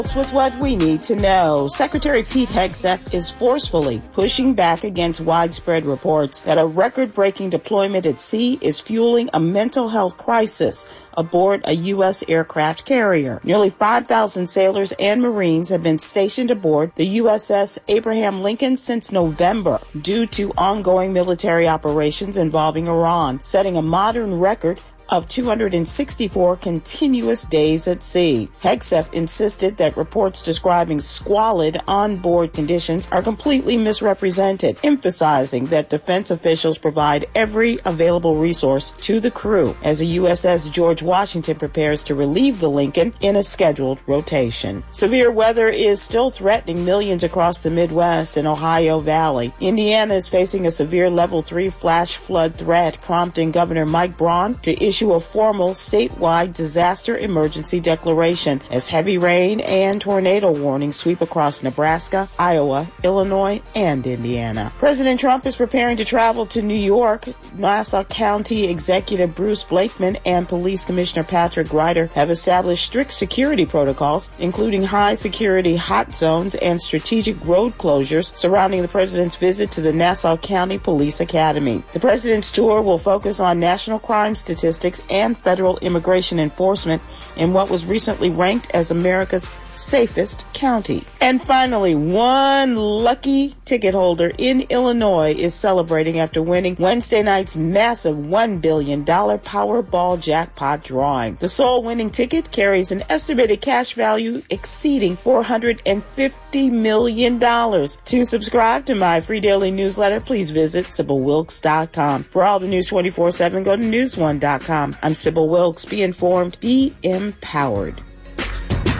With what we need to know, Secretary Pete Hegseth is forcefully pushing back against widespread reports that a record-breaking deployment at sea is fueling a mental health crisis aboard a U.S. aircraft carrier. Nearly 5,000 sailors and Marines have been stationed aboard the USS Abraham Lincoln since November due to ongoing military operations involving Iran, setting a modern record of 264 continuous days at sea. Hegseth insisted that reports describing squalid onboard conditions are completely misrepresented, emphasizing that defense officials provide every available resource to the crew as the USS George Washington prepares to relieve the Lincoln in a scheduled rotation. Severe weather is still threatening millions across the Midwest and Ohio Valley. Indiana is facing a severe level 3 flash flood threat, prompting Governor Mike Braun to issue a formal statewide disaster emergency declaration as heavy rain and tornado warnings sweep across Nebraska, Iowa, Illinois, and Indiana. President Trump is preparing to travel to New York. Nassau County Executive Bruce Blakeman and Police Commissioner Patrick Ryder have established strict security protocols, including high security hot zones and strategic road closures surrounding the president's visit to the Nassau County Police Academy. The president's tour will focus on national crime statistics and federal immigration enforcement in what was recently ranked as America's safest county. And finally, one lucky ticket holder in Illinois is celebrating after winning Wednesday night's massive $1 billion Powerball jackpot drawing. The sole winning ticket carries an estimated cash value exceeding $450 million. To subscribe to my free daily newsletter, please visit SibylWilkes.com. For all the news 24/7, go to newsone.com. I'm Sybil Wilkes. Be informed, be empowered.